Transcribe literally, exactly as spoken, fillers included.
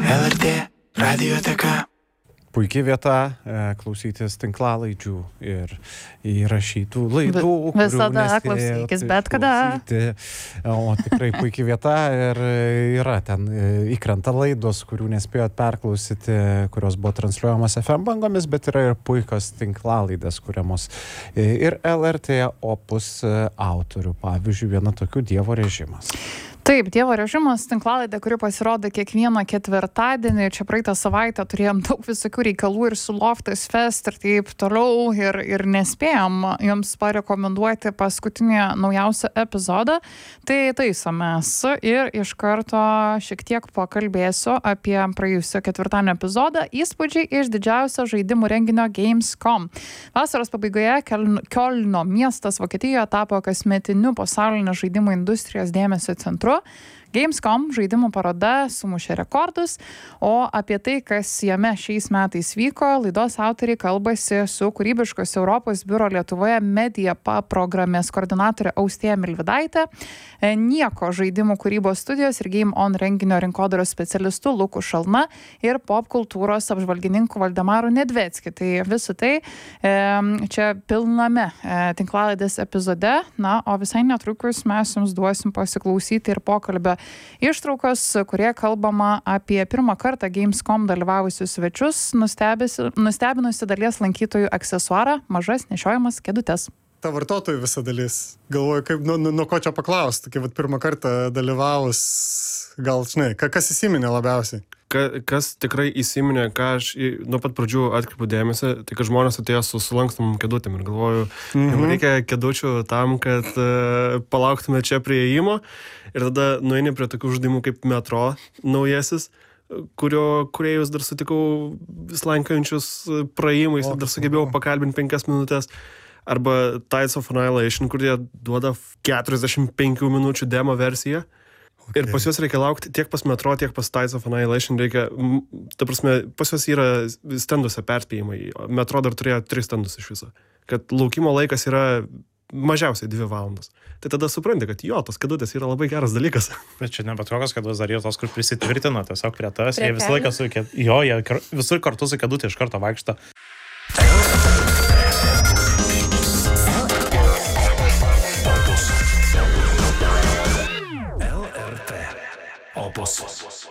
L R T Radioteka. Puikiai vieta e, klausytis tinklalaidžių ir įrašytų laidų. Visada klausykis, bet kada. O tikrai puikiai vieta ir yra ten įkrenta laidos, kurių nespėjot perklausyti, kurios buvo transliuojamos F M bangomis, bet yra ir puikios tinklalaidės, kuriamos ir L R T Opus autorių. Pavyzdžiui, viena tokių Dievo režimas. Taip, Dievo režimas, tinklalaidė, kuri pasirodo kiekvieną ketvirtadienį. Čia praeitą savaitę turėjom daug visokių reikalų ir su Loftas Fest ir taip toliau ir, ir nespėjom jums parekomenduoti paskutinį naujausią epizodą. Tai taisomės ir iš karto šiek tiek pakalbėsiu apie praėjusio ketvirtadienio epizodą. Įspūdžiai iš didžiausio žaidimų renginio Gamescom. Vasaros pabaigoje Kiolno miestas Vokietijoje tapo kasmetiniu pasaulinio žaidimų industrijos dėmesio centru. Gamescom žaidimų paroda sumušė rekordus, o apie tai, kas jame šiais metais vyko, laidos autoriai kalbasi su kūrybiškos Europos biuro Lietuvoje Media programės koordinatorė Austėja Milvydaitė, Nieko žaidimų kūrybos studijos ir Game On renginio rinkodaros specialistu Luku Šalna ir pop kultūros apžvalgininku Valdemaru Nedvecki. Tai visų tai čia pilname tinklalaidės epizode, na, o visai netrukus mes jums duosim pasiklausyti ir pokalbio ištraukos, kurie kalbama apie pirmą kartą Gamescom dalyvavusius svečius, nustebinusi dalies lankytojų aksesuarą, mažas nešiojamas kėdutes. Ta vartotojų visa dalis. Galvoju, kaip, nu, nu, nuo ko čia paklausti, kai vat, pirmą kartą dalyvavus, gal, žinai, kas įsiminė labiausiai? Ka, kas tikrai įsiminė, ką aš nuo pat pradžių atkreipiu dėmesį, tai kad žmonės atėjo su sulankstomom kėdutėm ir galvoju, mm-hmm. reikia kėdučių tam, kad uh, palauktume čia prie įėjimo ir tada nueini prie tokių žaidimų kaip Metro naujasis, kurio kūrėjus dar sutikau slankiojančius praėjimais ir dar sugebėjau pakalbinti penkias minutės. Arba Tides of Annihilation, kur jie duoda keturiasdešimt penkių minučių demo versiją. Okay. Ir pas juos reikia laukti tiek pas Metro, tiek pas Tides of Annihilation. Reikia, ta prasme, pas juos yra stenduose perspėjimai. Metro dar turėjo tris stendus iš viso. Kad laukimo laikas yra mažiausiai dvi valandas. Tai tada supranti, kad jo, tos kėdutės yra labai geras dalykas. Bet čia ne bet kokios kėdutės, dar yra tos, kur prisitvirtino tiesiog prie tas. Jie visą laiką su kėd... Jo, jie visur kartu su kėdutė iš karto vaikšto. Opus.